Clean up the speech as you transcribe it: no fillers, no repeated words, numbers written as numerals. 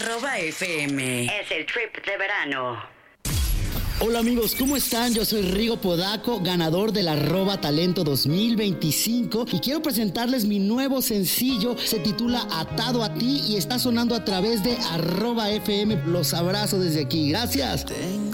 @FM. Es el trip de verano. Hola amigos, ¿cómo están? Yo soy Rigo Podaco, ganador del @talento 2025 y quiero presentarles mi nuevo sencillo. Se titula Atado a ti y está sonando a través de @FM. Los abrazo desde aquí. Gracias.